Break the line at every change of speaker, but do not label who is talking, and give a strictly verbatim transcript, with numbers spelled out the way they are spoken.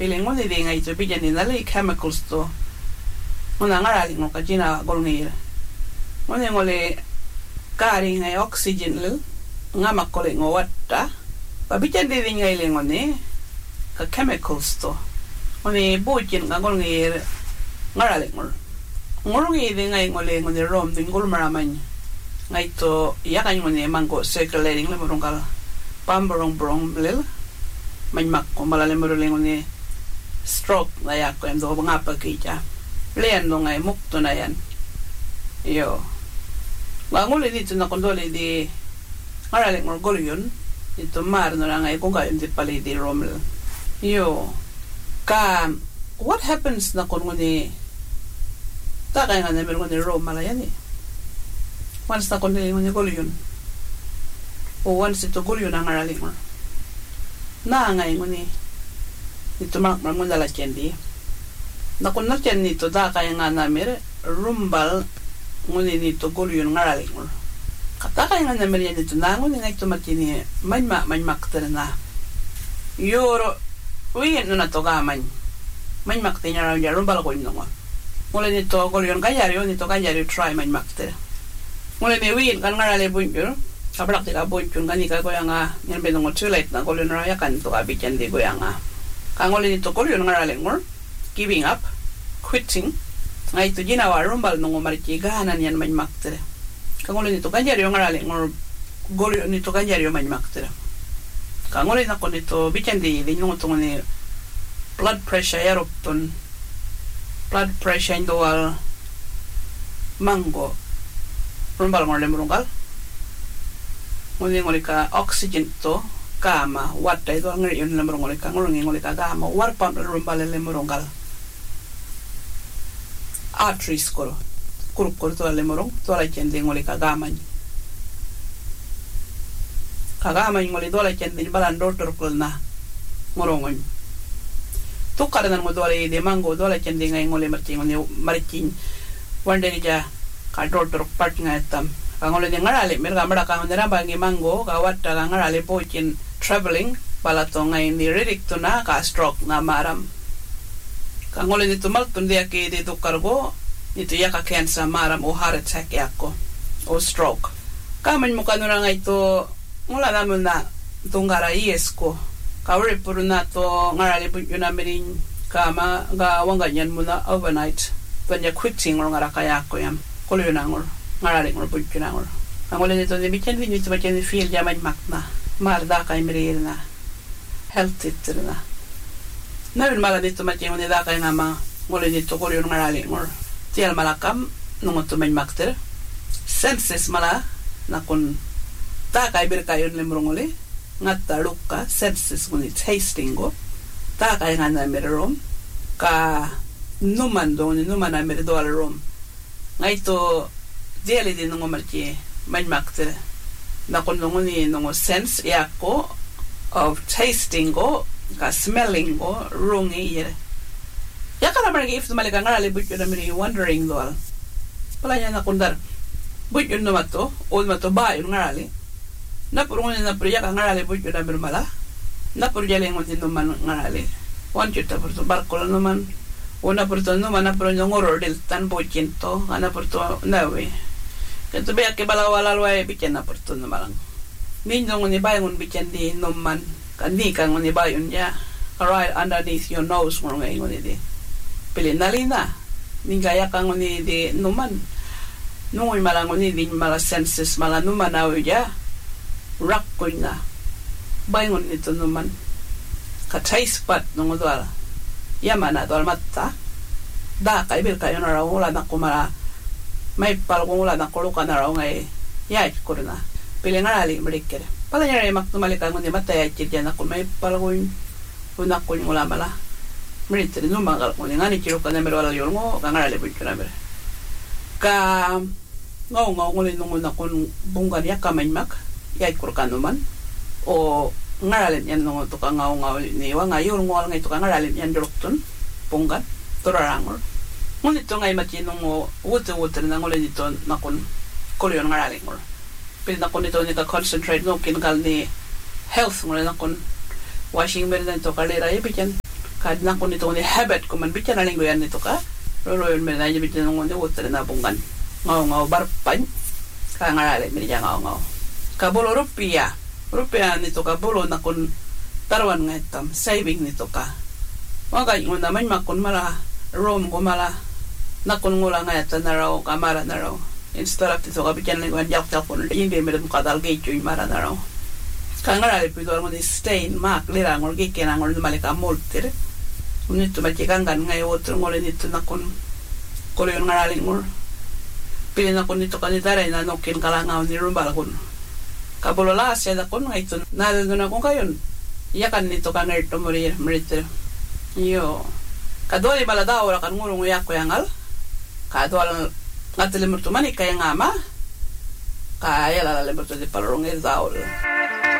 piling mo ni nga ito bijan ni nali chemicals to muna ngarali ngo kajina golngir muna ngole kari nga oxygen lil nga makole ngo watta pa bijan di nga ile ngone ka chemicals to muna bujin nga golngir ngarali ngol ngolngi di nga ngole ngone rom din gol maraman nga ito yakan ngone mango circulating le morongkal pamborong brong lil manmak ko malalim morling ngone stroke na yako em do nga pagkita len no ngay mukto na yan yo nganguli dito na kondole di ngaralik mo gol yun ito mar no ngay kung kayo di pali di romel yo ka what happens na kung nguni takay nga na meron nguni rom malayan eh once na kondole nguni gol yun o once ito gol yun ang ngaralik mo na ngay nguni ito mak mo dala kendi na kun na ken nito da kay nga na mer rumbal nguni nito gol yun ngarali ngol kata kay nga na mer yan ito na nguni nga ito makini man ma man makter na yoro uyen no na to gaman man makter nya ra rumbal ko no ngol nito gol yun kayari nito kayari try man makter ngol me uyen kan ngarali bun yun kabrak tika bun yun kanika ko nga yan benong too late na gol yun ra yakan to abichan di ko nga kangolin ito ko yun ngaralin mo giving up quitting nga ito ginawa rumbal nung umariki gahanan yan man maktere kangolin ito kanjari yung ngaralin mo gol yun ito kanjari yung man maktere kangolin ako nito bichan di di nung itong ni blood pressure yarupton blood pressure indual mango rumbal ngorle murungal ngoli ngoli ka oxygen to kama watta itu ngari yun lemurong ngoli ka ngolong ngoli ka kama war pam rumbal lemurong gal arteries koro kurup koro to lemurong to la chende ngoli ka kama ka kama ngoli do la chende balan doctor kulna ngorong to karena ngodole de mango do la chende ngai ngoli marchi ngoli marchi wande ja ka doctor part ngai tam kangole de ngarale mer gamara ka ndera bangi mango ka watta ka ngarale pochin traveling pala to ngai ni ridik to na ka stroke na maram kangole ni tumal tunde ke de to kargo ni to yaka cancer maram o heart attack yako o stroke kaman mo kanura ngai to ngula namun na tungara iesko ka uri puruna to ngarale punyuna merin kama ga wanganyan muna overnight tanya quitting ngara kaya ko yam kolunangor ngaralik mo pud kinangor ang wala nito ni bichen din ito bichen feel jaman makna marda kay miril na health it na nabil mala dito matchen ni da kay nga ma wala nito ko yung ngaralik mo tial malakam nung to man makter senses mala na kun ta kay bir kayon lemrongole ngatta lukka senses ngoni tasting go ta kay nga na meron ka numan do ni numan na mer do alrom ngaito Deli di nungo marchi man makte na kun nungo ni nungo sense yako of tasting go ka smelling go rungi yere yakara margi if tumalika ngarali butyo na miri wondering doal pala niya na kundar butyo no mato o mato ba yung ngarali na puro ni na priya ka ngarali butyo na miri mala na puro jale ngon din naman ngarali want you to puro barko lang naman una puro to naman na puro ngoro del tan butyin to ana puro to nawe Kaya biya ke balawala luay bikin na porto na malang. Minyo ngoni bayon bikin di noman kandi ka ngoni bayon ya right underneath your nose mo ngay ngoni di. Pili nalina. Ningaya ka ngoni di noman. Nungoy malang ngoni di mala senses mala noman na ya. Rak ko na. Bayon nito noman. Ka taste bud nung dwala. Yamana dwala mata. Da kay bil kayo na raw wala na kumara. May palong wala na kulukan na raw ngay yay ko na pili nga ali malikir pala niya rin maktumalikan mo ni matay at yan ako may palong unak ko yung wala mala maritin nung mga kalakon nga ni chiro ka na meron wala yun mo ka nga ali po na meron ka ngaw ngaw ngunit nung unak ko bunggan ya kamay mak yay ko ka naman o nga ali yan nung ito ka ngaw ngaw niwa nga yun ngaw nga ito ka nga ali yan dirokton bunggan turarangor ngunit ito ngay matinong mo wuto-wuto na ngulit ito na kun kulo yun ngaraling mo pili na kun ito ni ka-concentrate no kinakal ni health ngulit na kun washing meron na ito kalera ibigyan Kad na kun ito ni habit ko man bitya na linggo yan nito ka. Loloyon men na bitya nung ni utre na bungan. Ngaw ngaw barpan. Ka ngarale mi ngaw ngaw. Kabolo rupiah. Rupiah nito ka bolo na kun tarwan nga itam saving nito ka. Wagay mo naman makun mala room ko mala nakun ngula nga ita na raw kamara na raw. Instead nito ka bitya na linggo jak jak kun hindi meron kadal gate yung mara na raw. Ka ngarale pito mo ni stain mak lira ngol gike na ngol malika multir. Nito machikangan nga otro ngol nito nakun kulo yung ngarale ngol. Pilin ako nito kanitara na nokin kalangaw ni rumbal kun. Kabulala siya na kun nga ito. Nalado na kung kayon. Iyakan nito ka ngerto mo rin. Yo. Kadwali maladaw ra kan ngulong uyak ko yangal. Kadwal nga tilimurto manik kaya nga ma. Kaya lalalimuto di palurong izaw.